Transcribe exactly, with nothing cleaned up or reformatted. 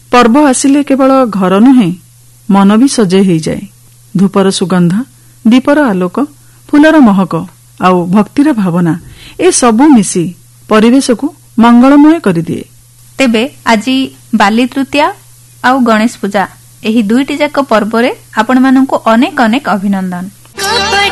पर्व आसिले केवल घर नुहे मन भी सजे हो जाए। धूपर सुगंध, दीपर आलोक, फूलर महक आउ भक्तिर भावना ए सबु मिसी परिवेश को मंगलमय करदिए। तेबे आज बाली तृतीया आउ गणेश पूजा एही दुईटी जाक पर्व रे आपण माननकु अनेक अनेक अभिनंदन।